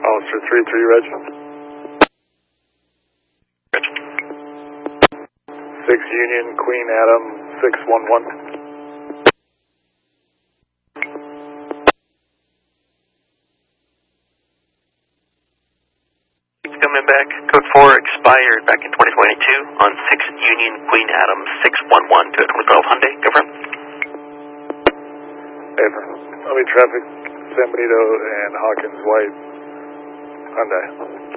Officer 3-3, Reg. Reg. 6 Union, Queen Adam, 611. Coming back, code 4 expired back in 2022 on 6 Union, Queen Adam, 611 to a 2012 Hyundai. Confirm. Traffic, San Benito and Hawkins White, Hyundai.